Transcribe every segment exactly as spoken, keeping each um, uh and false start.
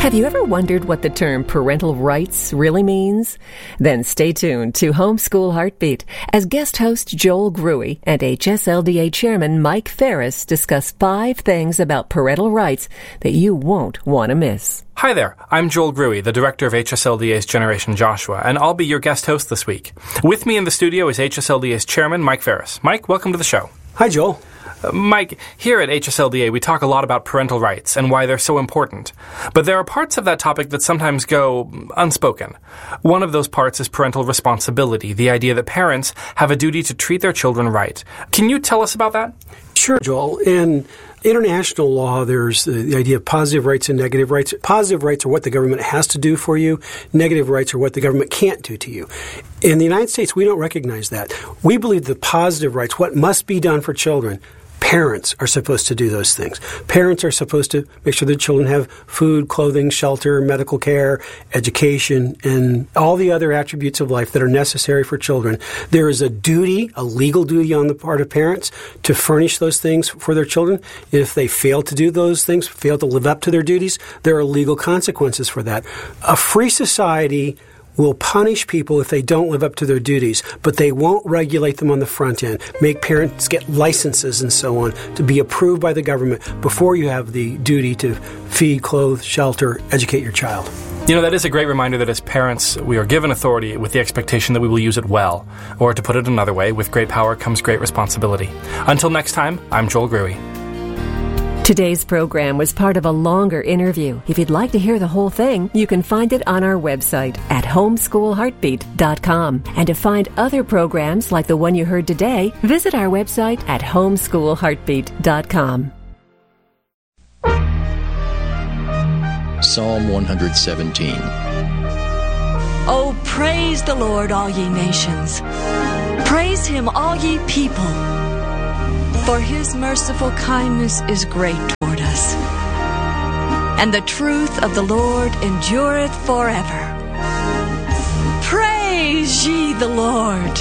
Have you ever wondered what the term parental rights really means? Then stay tuned to Homeschool Heartbeat as guest host Joel Gruey and H S L D A Chairman Mike Ferris discuss five things about parental rights that you won't want to miss. Hi there, I'm Joel Gruey, the director of H S L D A's Generation Joshua, and I'll be your guest host this week. With me in the studio is H S L D A's Chairman Mike Ferris. Mike, welcome to the show. Hi, Joel. Uh, Mike, here at H S L D A we talk a lot about parental rights and why they're so important. But there are parts of that topic that sometimes go unspoken. One of those parts is parental responsibility, the idea that parents have a duty to treat their children right. Can you tell us about that? Sure, Joel. In international law, there's the idea of positive rights and negative rights. Positive rights are what the government has to do for you. Negative rights are what the government can't do to you. In the United States, we don't recognize that. We believe the positive rights, what must be done for children, parents are supposed to do those things. Parents are supposed to make sure their children have food, clothing, shelter, medical care, education, and all the other attributes of life that are necessary for children. There is a duty, a legal duty on the part of parents to furnish those things for their children. If they fail to do those things, fail to live up to their duties, there are legal consequences for that. A free society will punish people if they don't live up to their duties, but they won't regulate them on the front end, make parents get licenses and so on to be approved by the government before you have the duty to feed, clothe, shelter, educate your child. You know, that is a great reminder that as parents, we are given authority with the expectation that we will use it well. Or to put it another way, with great power comes great responsibility. Until next time, I'm Joel Gruey. Today's program was part of a longer interview. If you'd like to hear the whole thing, you can find it on our website at homeschool heartbeat dot com. And to find other programs like the one you heard today, visit our website at homeschool heartbeat dot com. Psalm one seventeen. Oh, praise the Lord, all ye nations. Praise him, all ye people. For his merciful kindness is great toward us, and the truth of the Lord endureth forever. Praise ye the Lord.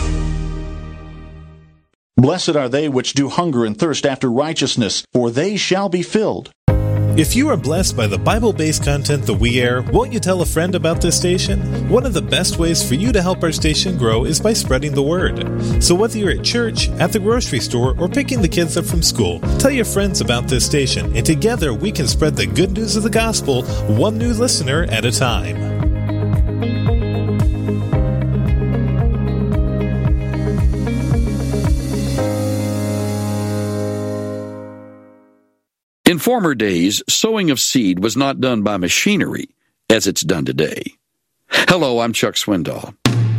Blessed are they which do hunger and thirst after righteousness, for they shall be filled. If you are blessed by the Bible-based content that we air, won't you tell a friend about this station? One of the best ways for you to help our station grow is by spreading the word. So whether you're at church, at the grocery store, or picking the kids up from school, tell your friends about this station, and together we can spread the good news of the gospel one new listener at a time. In former days, sowing of seed was not done by machinery, as it's done today. Hello, I'm Chuck Swindoll.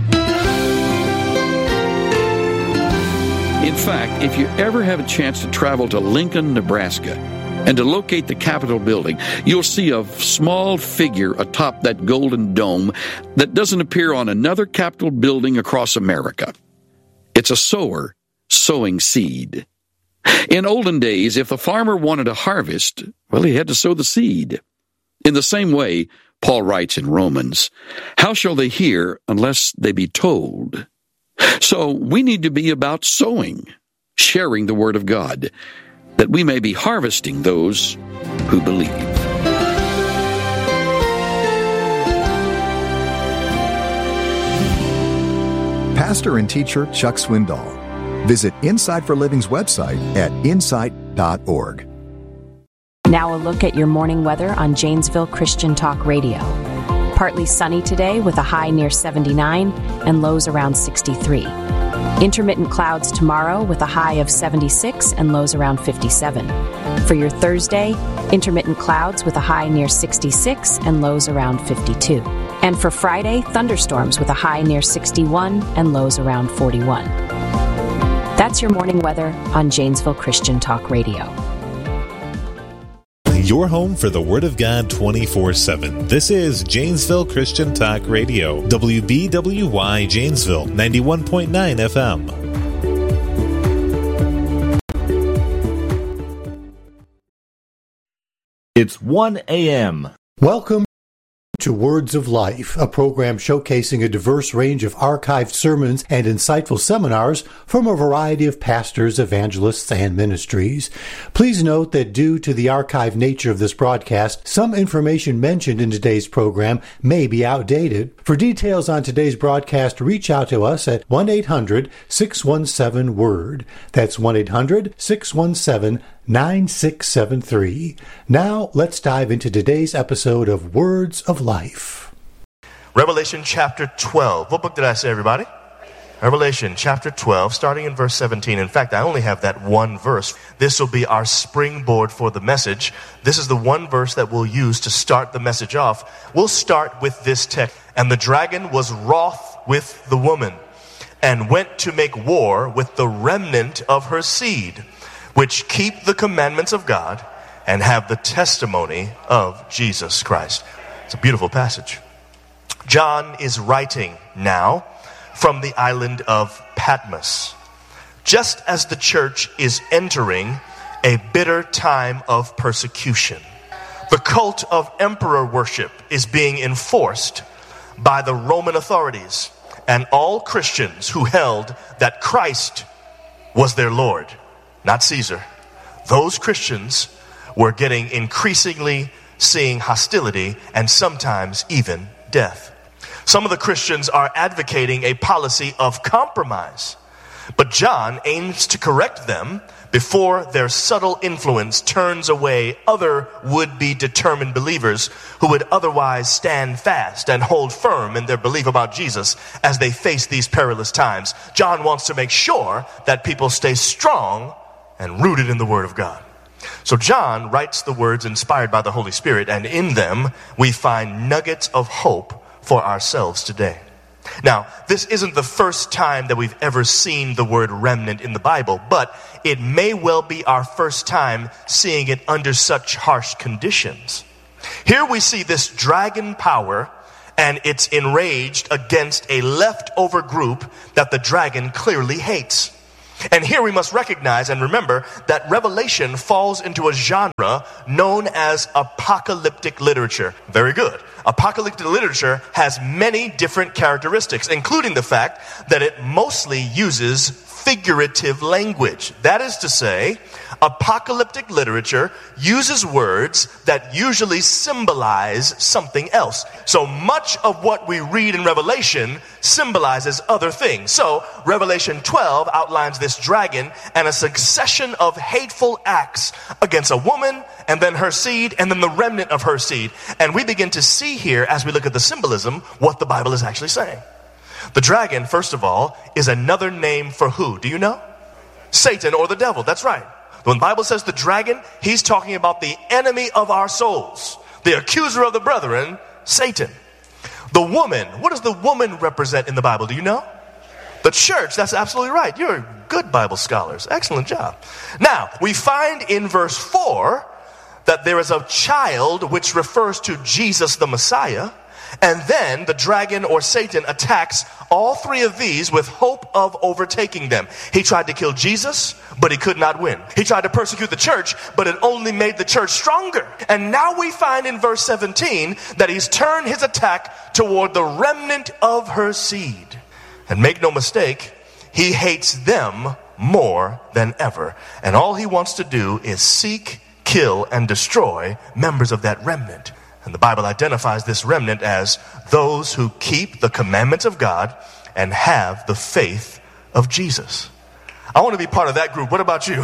In fact, if you ever have a chance to travel to Lincoln, Nebraska, and to locate the Capitol building, you'll see a small figure atop that golden dome that doesn't appear on another Capitol building across America. It's a sower sowing seed. In olden days, if the farmer wanted to harvest, well, he had to sow the seed. In the same way, Paul writes in Romans, how shall they hear unless they be told? So we need to be about sowing, sharing the word of God, that we may be harvesting those who believe. Pastor and teacher Chuck Swindoll. Visit Insight for Living's website at insight dot org. Now a look at your morning weather on Janesville Christian Talk Radio. Partly sunny today with a high near seventy-nine and lows around sixty-three. Intermittent clouds tomorrow with a high of seventy-six and lows around fifty-seven. For your Thursday, intermittent clouds with a high near sixty-six and lows around fifty-two. And for Friday, thunderstorms with a high near sixty-one and lows around forty-one. That's your morning weather on Janesville Christian Talk Radio. Your home for the Word of God twenty-four seven. This is Janesville Christian Talk Radio. W B W Y Janesville, ninety-one point nine F M. It's one a.m. Welcome to Words of Life, a program showcasing a diverse range of archived sermons and insightful seminars from a variety of pastors, evangelists, and ministries. Please note that due to the archived nature of this broadcast, some information mentioned in today's program may be outdated. For details on today's broadcast, reach out to us at one eight hundred six one seven word. That's one eight hundred six one seven nine six seven three. Now, let's dive into today's episode of Words of Life. Revelation chapter twelve. What book did I say, everybody? Revelation chapter twelve, starting in verse seventeen. In fact, I only have that one verse. This will be our springboard for the message. This is the one verse that we'll use to start the message off. We'll start with this text. And the dragon was wroth with the woman, and went to make war with the remnant of her seed, which keep the commandments of God and have the testimony of Jesus Christ. It's a beautiful passage. John is writing now from the island of Patmos, just as the church is entering a bitter time of persecution. The cult of emperor worship is being enforced by the Roman authorities and all Christians who held that Christ was their Lord, not Caesar. Those Christians were getting increasingly seeing hostility and sometimes even death. Some of the Christians are advocating a policy of compromise, but John aims to correct them before their subtle influence turns away other would-be determined believers who would otherwise stand fast and hold firm in their belief about Jesus as they face these perilous times. John wants to make sure that people stay strong and rooted in the Word of God. So John writes the words inspired by the Holy Spirit, and in them we find nuggets of hope for ourselves today. Now, this isn't the first time that we've ever seen the word remnant in the Bible, but it may well be our first time seeing it under such harsh conditions. Here we see this dragon power, and it's enraged against a leftover group that the dragon clearly hates. And here we must recognize and remember that Revelation falls into a genre known as apocalyptic literature. Very good. Apocalyptic literature has many different characteristics, including the fact that it mostly uses figurative language. That is to say, apocalyptic literature uses words that usually symbolize something else. So much of what we read in Revelation symbolizes other things. So Revelation twelve outlines this dragon and a succession of hateful acts against a woman and then her seed and then the remnant of her seed. And we begin to see here, as we look at the symbolism, what the Bible is actually saying. The dragon, first of all, is another name for who? Do you know? Satan, or the devil. That's right. When the Bible says the dragon, he's talking about the enemy of our souls, the accuser of the brethren, Satan. The woman, what does the woman represent in the Bible? Do you know? The church. That's absolutely right. You're good Bible scholars. Excellent job. Now, we find in verse four that there is a child which refers to Jesus the Messiah. And then the dragon or Satan attacks all three of these with hope of overtaking them. He tried to kill Jesus, but he could not win. He tried to persecute the church, but it only made the church stronger. And now we find in verse seventeen that he's turned his attack toward the remnant of her seed. And make no mistake, he hates them more than ever. And all he wants to do is seek, kill, and destroy members of that remnant. And the Bible identifies this remnant as those who keep the commandments of God and have the faith of Jesus. I want to be part of that group. What about you?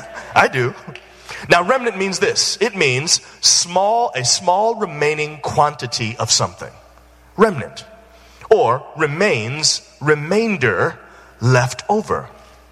I do. Now, remnant means this. It means small, a small remaining quantity of something. Remnant. Or remains, remainder, left over.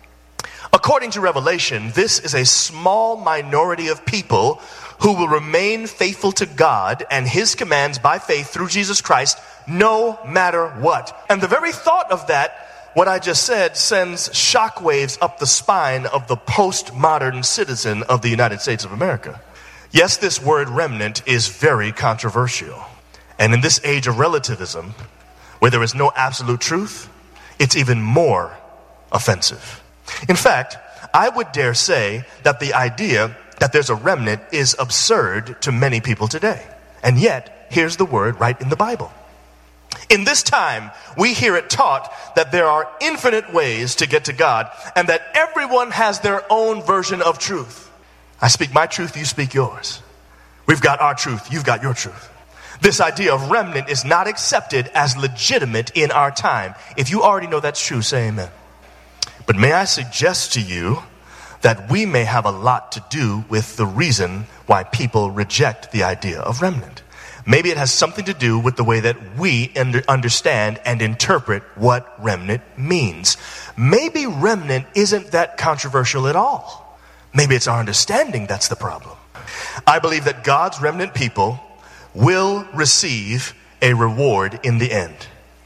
According to Revelation, this is a small minority of people who will remain faithful to God and His commands by faith through Jesus Christ, no matter what. And the very thought of that, what I just said, sends shockwaves up the spine of the postmodern citizen of the United States of America. Yes, this word remnant is very controversial. And in this age of relativism, where there is no absolute truth, it's even more offensive. In fact, I would dare say that the idea that there's a remnant is absurd to many people today. And yet, here's the word right in the Bible. In this time, we hear it taught that there are infinite ways to get to God and that everyone has their own version of truth. I speak my truth, you speak yours. We've got our truth, you've got your truth. This idea of remnant is not accepted as legitimate in our time. If you already know that's true, say amen. But may I suggest to you that we may have a lot to do with the reason why people reject the idea of remnant. Maybe it has something to do with the way that we under, understand and interpret what remnant means. Maybe remnant isn't that controversial at all. Maybe it's our understanding that's the problem. I believe that God's remnant people will receive a reward in the end.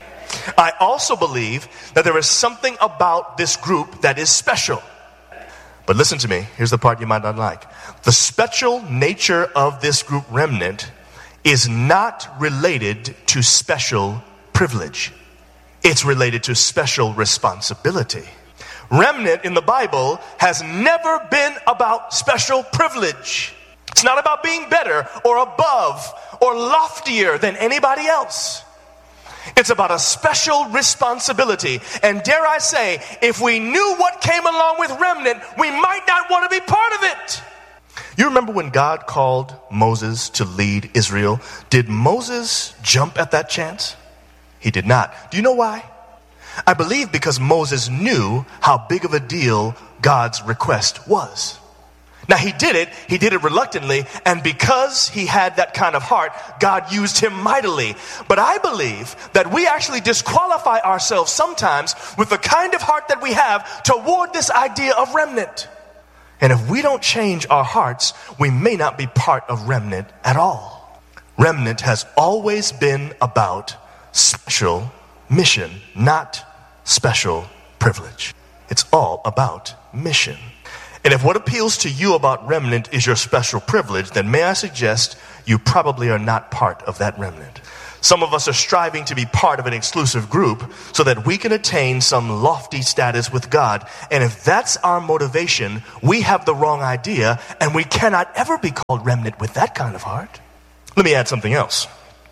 I also believe that there is something about this group that is special. But listen to me, here's the part you might not like. The special nature of this group remnant is not related to special privilege. It's related to special responsibility. Remnant in the Bible has never been about special privilege. It's not about being better or above or loftier than anybody else. It's about a special responsibility. And dare I say, if we knew what came along with remnant, we might not want to be part of it. You remember when God called Moses to lead Israel? Did Moses jump at that chance? He did not. Do you know why? I believe because Moses knew how big of a deal God's request was. Now he did it, he did it reluctantly, and because he had that kind of heart, God used him mightily. But I believe that we actually disqualify ourselves sometimes with the kind of heart that we have toward this idea of remnant. And if we don't change our hearts, we may not be part of remnant at all. Remnant has always been about special mission, not special privilege. It's all about mission. And if what appeals to you about remnant is your special privilege, then may I suggest you probably are not part of that remnant. Some of us are striving to be part of an exclusive group so that we can attain some lofty status with God. And if that's our motivation, we have the wrong idea, and we cannot ever be called remnant with that kind of heart. Let me add something else.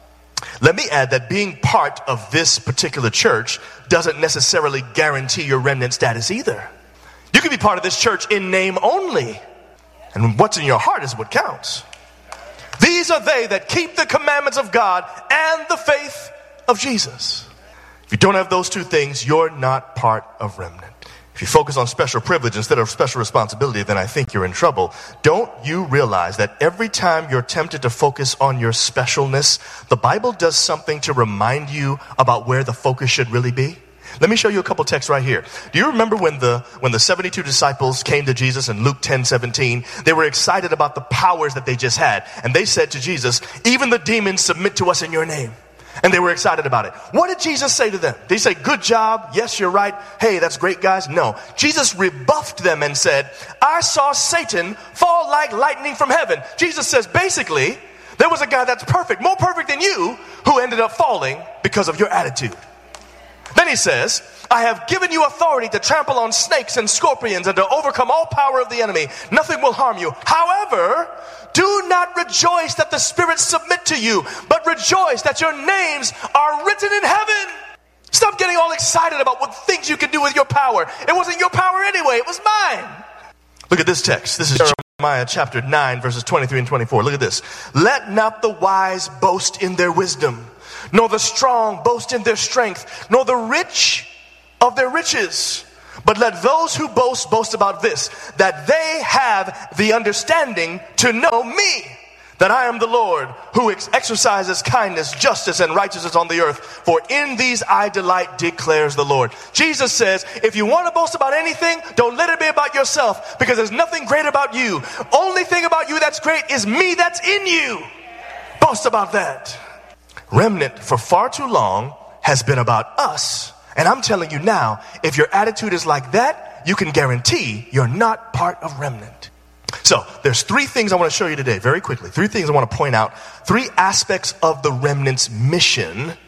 Let me add that being part of this particular church doesn't necessarily guarantee your remnant status either. You can be part of this church in name only. And what's in your heart is what counts. These are they that keep the commandments of God and the faith of Jesus. If you don't have those two things, you're not part of remnant. If you focus on special privilege instead of special responsibility, then I think you're in trouble. Don't you realize that every time you're tempted to focus on your specialness, the Bible does something to remind you about where the focus should really be? Let me show you a couple texts right here. Do you remember when the when the seventy-two disciples came to Jesus in Luke ten seventeen? They were excited about the powers that they just had. And they said to Jesus, even the demons submit to us in your name. And they were excited about it. What did Jesus say to them? Did he say, good job? Yes, you're right. Hey, that's great, guys. No. Jesus rebuffed them and said, I saw Satan fall like lightning from heaven. Jesus says, basically, there was a guy that's perfect, more perfect than you, who ended up falling because of your attitude. Then he says, I have given you authority to trample on snakes and scorpions and to overcome all power of the enemy. Nothing will harm you. However, do not rejoice that the spirits submit to you, but rejoice that your names are written in heaven. Stop getting all excited about what things you can do with your power. It wasn't your power anyway. It was mine. Look at this text. This is Jeremiah chapter nine, verses twenty-three and twenty-four. Look at this. Let not the wise boast in their wisdom, nor the strong boast in their strength, nor the rich of their riches. But let those who boast, boast about this, that they have the understanding to know me, that I am the Lord who ex- exercises kindness, justice, and righteousness on the earth. For in these I delight, declares the Lord. Jesus says, if you want to boast about anything, don't let it be about yourself, because there's nothing great about you. Only thing about you that's great is me that's in you. Boast about that. Remnant for far too long has been about us. And I'm telling you now, if your attitude is like that, you can guarantee you're not part of remnant. So there's three things I want to show you today very quickly. Three things I want to point out. Three aspects of the remnant's mission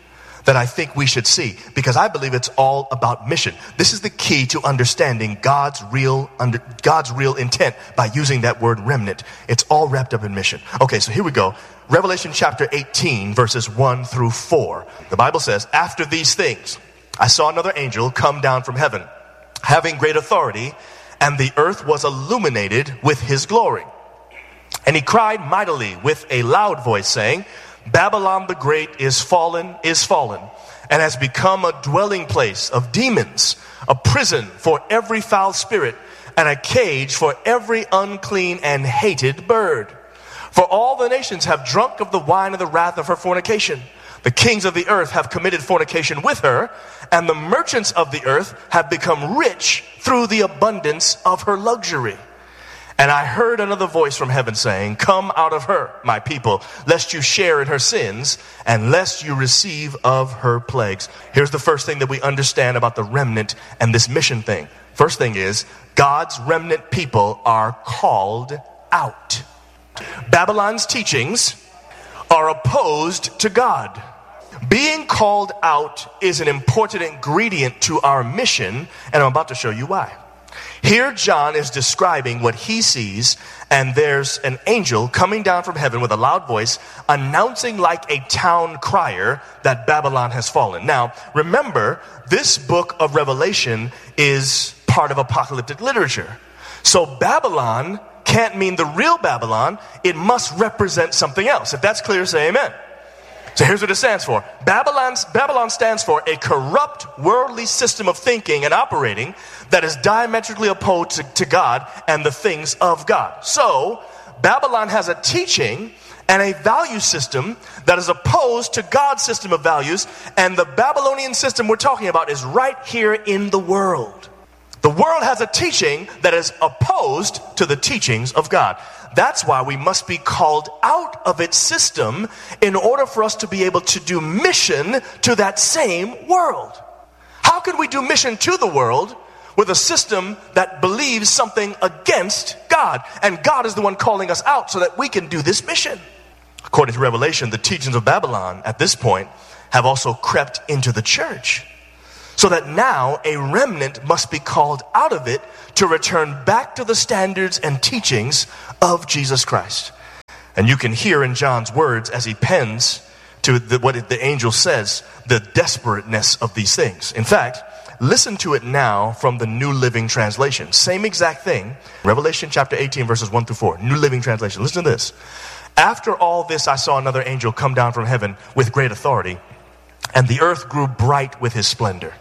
that I think we should see, because I believe it's all about mission. This is the key to understanding God's real under, God's real intent by using that word remnant. It's all wrapped up in mission. Okay, so here we go. Revelation chapter eighteen, verses one through four. The Bible says, "After these things, I saw another angel come down from heaven, having great authority, and the earth was illuminated with his glory. And he cried mightily with a loud voice, saying, Babylon the Great is fallen, is fallen, and has become a dwelling place of demons, a prison for every foul spirit, and a cage for every unclean and hated bird. For all the nations have drunk of the wine of the wrath of her fornication. The kings of the earth have committed fornication with her, and the merchants of the earth have become rich through the abundance of her luxury. And I heard another voice from heaven saying, Come out of her, my people, lest you share in her sins, and lest you receive of her plagues." Here's the first thing that we understand about the remnant and this mission thing. First thing is, God's remnant people are called out. Babylon's teachings are opposed to God. Being called out is an important ingredient to our mission, and I'm about to show you why. Here John is describing what he sees, and there's an angel coming down from heaven with a loud voice announcing like a town crier that Babylon has fallen. Now, remember, this book of Revelation is part of apocalyptic literature. So Babylon can't mean the real Babylon. It must represent something else. If that's clear, say amen. So here's what it stands for. Babylon's, Babylon stands for a corrupt, worldly system of thinking and operating that is diametrically opposed to, to God and the things of God. So, Babylon has a teaching and a value system that is opposed to God's system of values, and the Babylonian system we're talking about is right here in the world. The world has a teaching that is opposed to the teachings of God. That's why we must be called out of its system in order for us to be able to do mission to that same world. How can we do mission to the world with a system that believes something against God? And God is the one calling us out so that we can do this mission. According to Revelation, the teachings of Babylon at this point have also crept into the church. So that now a remnant must be called out of it to return back to the standards and teachings of Jesus Christ. And you can hear in John's words as he pens to the, what the angel says, the desperateness of these things. In fact, listen to it now from the New Living Translation. Same exact thing. Revelation chapter eighteen, verses one through four. New Living Translation. Listen to this. "After all this, I saw another angel come down from heaven with great authority, and the earth grew bright with his splendor.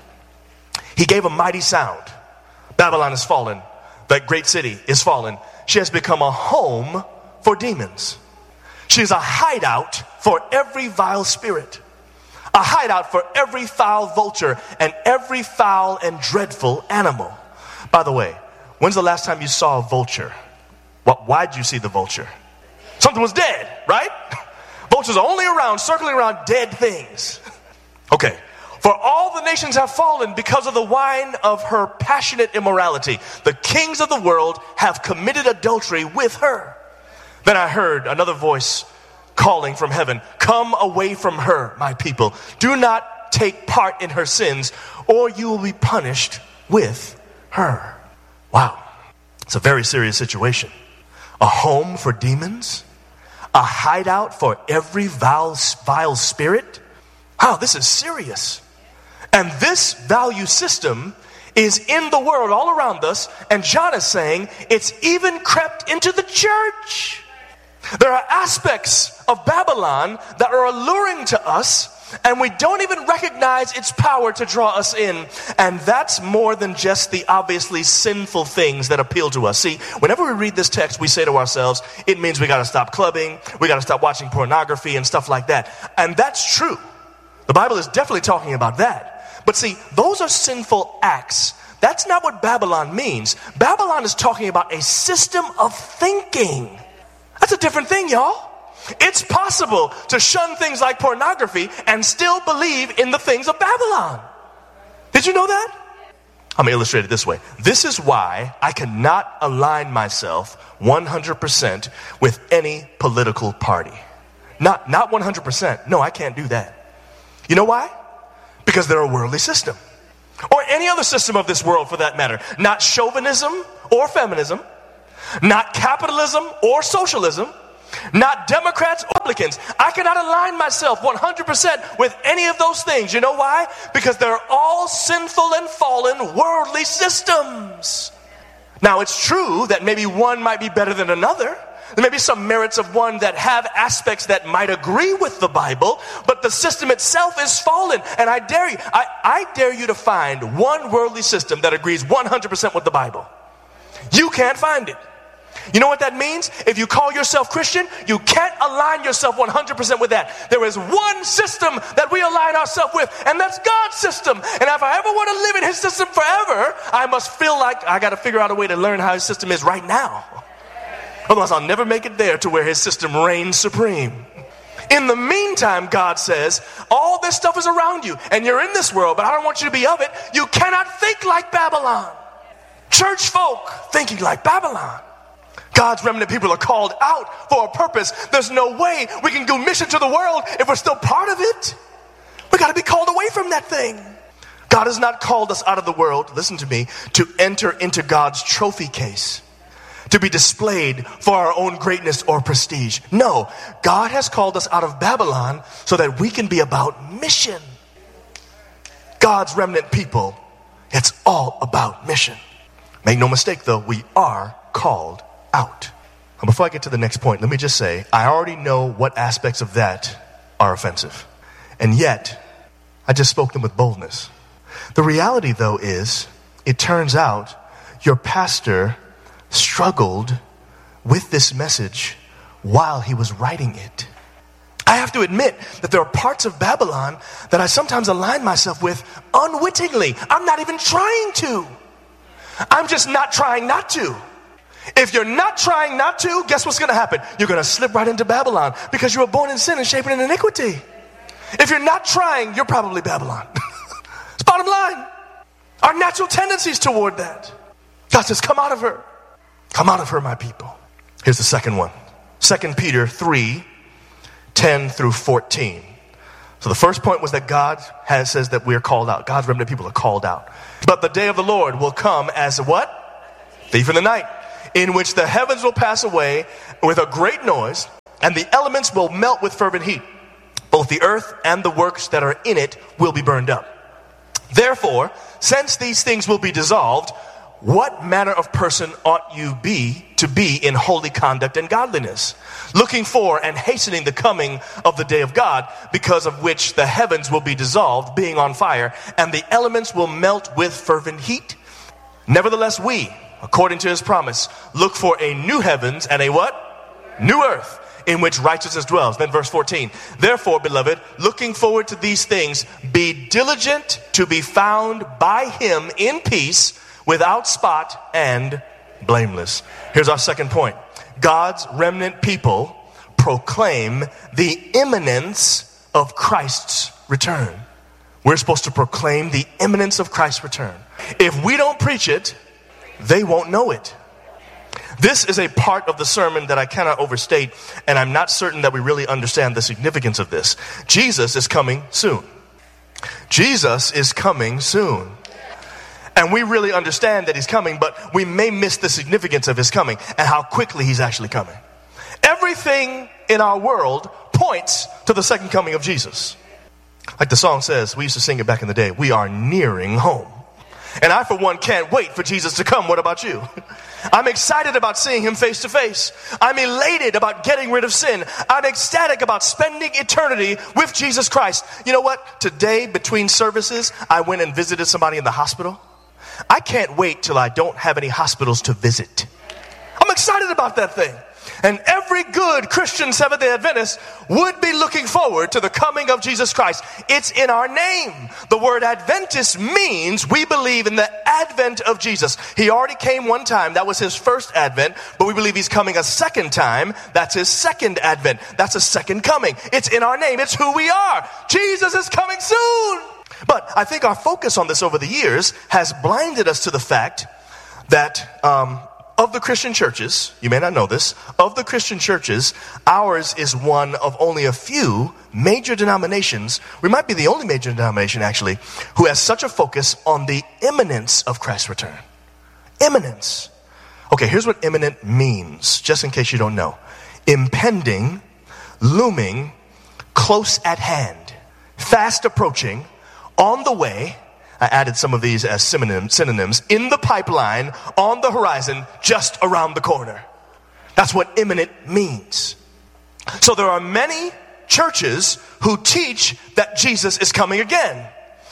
He gave a mighty sound. Babylon is fallen. That great city is fallen. She has become a home for demons. She is a hideout for every vile spirit, a hideout for every foul vulture and every foul and dreadful animal." By the way, when's the last time you saw a vulture? Why did you see the vulture? Something was dead, right? Vultures are only around, circling around dead things. Okay. "For all the nations have fallen because of the wine of her passionate immorality. The kings of the world have committed adultery with her. Then I heard another voice calling from heaven, Come away from her, my people. Do not take part in her sins, or you will be punished with her." Wow. It's a very serious situation. A home for demons? A hideout for every vile, vile spirit? Wow, this is serious. And this value system is in the world all around us, and John is saying it's even crept into the church. There are aspects of Babylon that are alluring to us, and we don't even recognize its power to draw us in. And that's more than just the obviously sinful things that appeal to us. See, whenever we read this text, we say to ourselves, it means we got to stop clubbing, we got to stop watching pornography and stuff like that. And that's true. The Bible is definitely talking about that. But see, those are sinful acts. That's not what Babylon means. Babylon is talking about a system of thinking. That's a different thing, y'all. It's possible to shun things like pornography and still believe in the things of Babylon. Did you know that? I'm going to illustrate it this way. This is why I cannot align myself one hundred percent with any political party. Not, not one hundred percent. No, I can't do that. You know why? because they're a worldly system. Or any other system of this world for that matter. Not chauvinism or feminism. Not capitalism or socialism. Not Democrats or Republicans. I cannot align myself one hundred percent with any of those things. You know why? Because they're all sinful and fallen worldly systems. Now, it's true that maybe one might be better than another. There may be some merits of one that have aspects that might agree with the Bible, but the system itself is fallen. And I dare you, I, I dare you to find one worldly system that agrees one hundred percent with the Bible. You can't find it. You know what that means? If you call yourself Christian, you can't align yourself one hundred percent with that. There is one system that we align ourselves with, and that's God's system. And if I ever want to live in his system forever, I must feel like I got to figure out a way to learn how his system is right now. Otherwise, I'll never make it there to where his system reigns supreme. In the meantime, God says, all this stuff is around you, and you're in this world, but I don't want you to be of it. You cannot think like Babylon. Church folk thinking like Babylon. God's remnant people are called out for a purpose. There's no way we can do mission to the world if we're still part of it. We got to be called away from that thing. God has not called us out of the world, listen to me, to enter into God's trophy case, to be displayed for our own greatness or prestige. No, God has called us out of Babylon so that we can be about mission. God's remnant people, it's all about mission. Make no mistake though, we are called out. And before I get to the next point, let me just say, I already know what aspects of that are offensive. And yet, I just spoke them with boldness. The reality though is, it turns out your pastor struggled with this message while he was writing it. I have to admit that there are parts of Babylon that I sometimes align myself with unwittingly. I'm not even trying to. I'm just not trying not to. If you're not trying not to, guess what's going to happen? You're going to slip right into Babylon because you were born in sin and shaped in iniquity. If you're not trying, you're probably Babylon. It's bottom line. Our natural tendencies toward that. God says, come out of her. Come out of her, my people. Here's the second one. Second Peter three, ten through fourteen. So the first point was that God has, says that we are called out. God's remnant people are called out. But the day of the Lord will come as a what? Thief in the night, in which the heavens will pass away with a great noise, and the elements will melt with fervent heat. Both the earth and the works that are in it will be burned up. Therefore, since these things will be dissolved, what manner of person ought you be to be in holy conduct and godliness, looking for and hastening the coming of the day of God, because of which the heavens will be dissolved, being on fire, and the elements will melt with fervent heat? Nevertheless, we, according to his promise, look for a new heavens and a what? New earth, in which righteousness dwells. Then verse fourteen. Therefore, beloved, looking forward to these things, be diligent to be found by him in peace, without spot and blameless. Here's our second point. God's remnant people proclaim the imminence of Christ's return. We're supposed to proclaim the imminence of Christ's return. If we don't preach it, they won't know it. This is a part of the sermon that I cannot overstate, and I'm not certain that we really understand the significance of this. Jesus is coming soon. Jesus is coming soon. And we really understand that he's coming, but we may miss the significance of his coming and how quickly he's actually coming. Everything in our world points to the second coming of Jesus. Like the song says, we used to sing it back in the day, we are nearing home. And I, for one, can't wait for Jesus to come. What about you? I'm excited about seeing him face to face. I'm elated about getting rid of sin. I'm ecstatic about spending eternity with Jesus Christ. You know what? Today, between services, I went and visited somebody in the hospital. I can't wait till I don't have any hospitals to visit. I'm excited about that thing. And every good Christian Seventh-day Adventist would be looking forward to the coming of Jesus Christ. It's in our name. The word Adventist means we believe in the advent of Jesus. He already came one time. That was his first advent. But we believe he's coming a second time. That's his second advent. That's a second coming. It's in our name. It's who we are. Jesus is coming soon. But I think our focus on this over the years has blinded us to the fact that um, of the Christian churches, you may not know this, of the Christian churches, ours is one of only a few major denominations. We might be the only major denomination, actually, who has such a focus on the imminence of Christ's return. Imminence. Okay, here's what imminent means, just in case you don't know. Impending, looming, close at hand, fast approaching, on the way. I added some of these as synonyms, synonyms, in the pipeline, on the horizon, just around the corner. That's what imminent means. So there are many churches who teach that Jesus is coming again.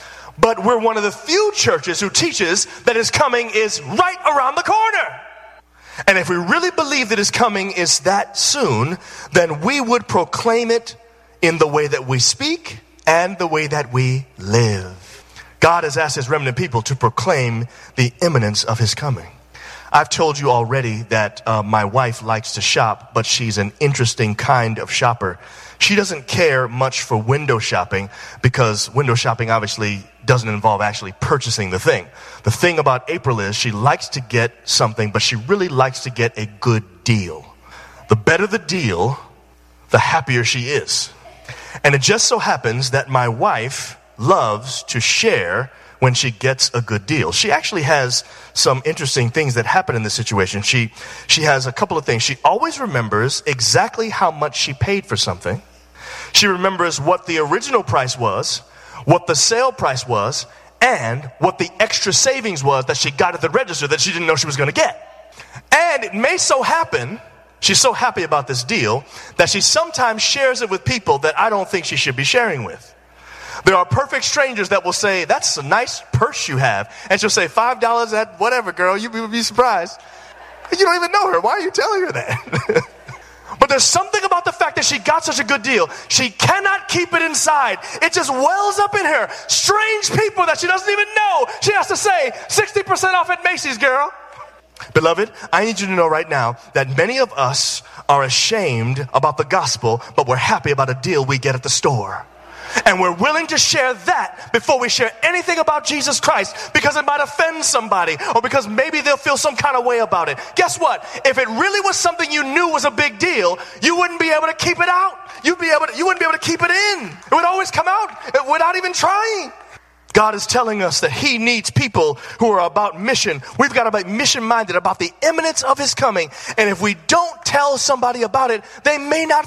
But we're one of the few churches who teaches that his coming is right around the corner. And if we really believe that his coming is that soon, then we would proclaim it in the way that we speak and the way that we live. God has asked his remnant people to proclaim the imminence of his coming. I've told you already that uh, my wife likes to shop, but she's an interesting kind of shopper. She doesn't care much for window shopping because window shopping obviously doesn't involve actually purchasing the thing. The thing about April is she likes to get something, but she really likes to get a good deal. The better the deal, the happier she is. And it just so happens that my wife loves to share when she gets a good deal. She actually has some interesting things that happen in this situation. She she has a couple of things. She always remembers exactly how much she paid for something. She remembers what the original price was, what the sale price was, and what the extra savings was that she got at the register that she didn't know she was going to get. And it may so happen, she's so happy about this deal, that she sometimes shares it with people that I don't think she should be sharing with. There are perfect strangers that will say, that's a nice purse you have. And she'll say, five dollars at whatever, girl. You would be surprised. You don't even know her. Why are you telling her that? But there's something about the fact that she got such a good deal. She cannot keep it inside. It just wells up in her. Strange people that she doesn't even know. She has to say, sixty percent off at Macy's, girl. Beloved, I need you to know right now that many of us are ashamed about the gospel, but we're happy about a deal we get at the store. And we're willing to share that before we share anything about Jesus Christ because it might offend somebody or because maybe they'll feel some kind of way about it. Guess what? If it really was something you knew was a big deal, you wouldn't be able to keep it out. You'd be able to, you wouldn't be able to keep it in. It would always come out without even trying. God is telling us that he needs people who are about mission. We've got to be mission-minded about the imminence of his coming. And if we don't tell somebody about it, they may not